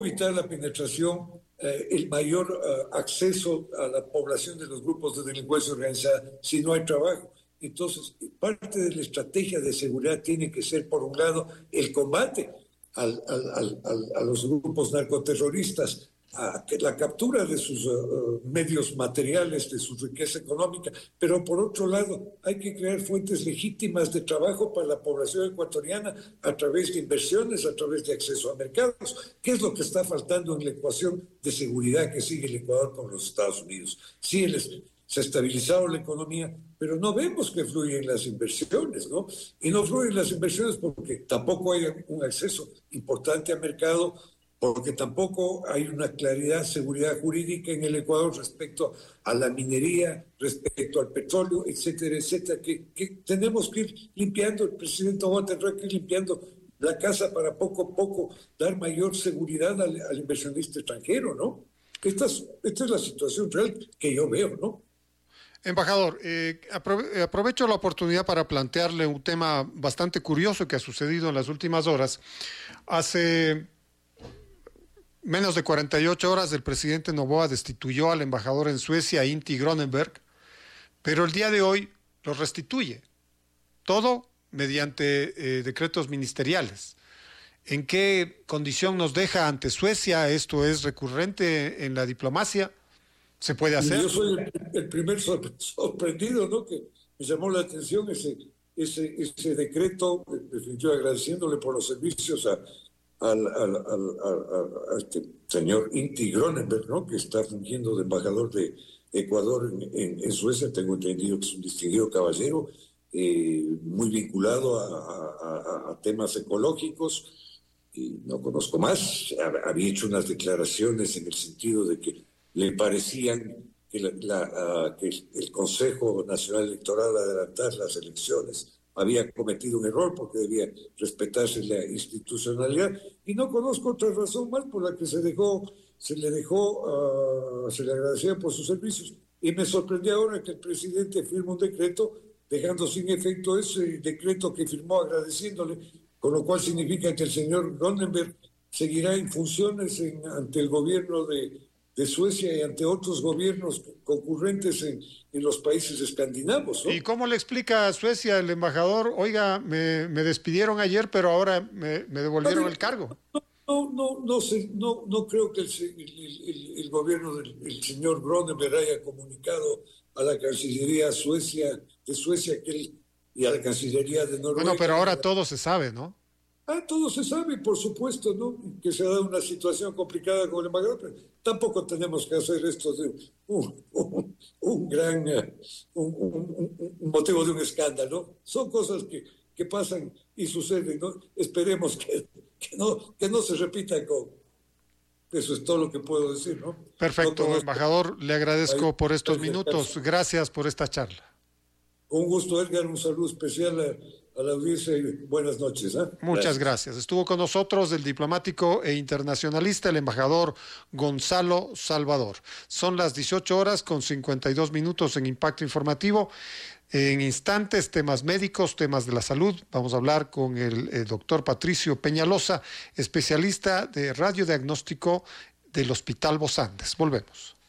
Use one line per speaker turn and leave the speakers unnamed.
evitar la penetración, el mayor acceso a la población de los grupos de delincuencia organizada si no hay trabajo. Entonces, parte de la estrategia de seguridad tiene que ser, por un lado, el combate a los grupos narcoterroristas, a la captura de sus medios materiales, de su riqueza económica, pero por otro lado hay que crear fuentes legítimas de trabajo para la población ecuatoriana a través de inversiones, a través de acceso a mercados, que es lo que está faltando en la ecuación de seguridad que sigue el Ecuador con los Estados Unidos. Sí, se ha estabilizado la economía, pero no vemos que fluyen las inversiones, ¿no? Y no fluyen las inversiones porque tampoco hay un acceso importante al mercado, porque tampoco hay una claridad, seguridad jurídica en el Ecuador respecto a la minería, respecto al petróleo, etcétera, etcétera, que tenemos que ir limpiando. El presidente va a tener que ir limpiando la casa para poco a poco dar mayor seguridad al inversionista extranjero, ¿no? Esta es la situación real que yo veo, ¿no?
Embajador, aprovecho la oportunidad para plantearle un tema bastante curioso que ha sucedido en las últimas horas. Hace menos de 48 horas el presidente Noboa destituyó al embajador en Suecia, Inti Gronenberg, pero el día de hoy lo restituye. Todo mediante decretos ministeriales. ¿En qué condición nos deja ante Suecia? ¿Esto es recurrente en la diplomacia? ¿Se puede hacer?
Yo soy el primer sorprendido, ¿no? Que me llamó la atención ese decreto, definitivamente agradeciéndole por los servicios a este señor Inti Gronenberg, ¿no? Que está fungiendo de embajador de Ecuador en Suecia. Tengo entendido que es un distinguido caballero, muy vinculado a temas ecológicos, y no conozco más. Había hecho unas declaraciones en el sentido de que le parecían que el Consejo Nacional Electoral, al adelantar las elecciones, había cometido un error porque debía respetarse la institucionalidad, y no conozco otra razón más por la que se le agradecía por sus servicios. Y me sorprendió ahora que el presidente firma un decreto dejando sin efecto ese decreto que firmó agradeciéndole, con lo cual significa que el señor Gronenberg seguirá en funciones ante el gobierno de Suecia y ante otros gobiernos concurrentes en los países escandinavos, ¿no?
¿Y cómo le explica a Suecia el embajador? Oiga, me despidieron ayer, pero ahora me devolvieron el cargo.
No creo que el gobierno del señor Gronenberg haya comunicado a la Cancillería de Suecia y a la Cancillería de Noruega.
Bueno, pero ahora todo se sabe, ¿no?
Todo se sabe, por supuesto, ¿no? Que se ha dado una situación complicada con el embajador, pero tampoco tenemos que hacer esto de un gran motivo de un escándalo. Son cosas que pasan y suceden, ¿no? Esperemos que no se repita con... Eso es todo lo que puedo decir, ¿no?
Perfecto, embajador, le agradezco por estos minutos. Gracias por esta charla.
Con gusto, Edgar, un saludo especial a la audiencia y buenas noches.
Muchas gracias. Estuvo con nosotros el diplomático e internacionalista, el embajador Gonzalo Salvador. Son las 18 horas con 52 minutos en Impacto Informativo. En instantes, temas médicos, temas de la salud. Vamos a hablar con el doctor Patricio Peñalosa, especialista de radiodiagnóstico del Hospital Bozandes. Volvemos.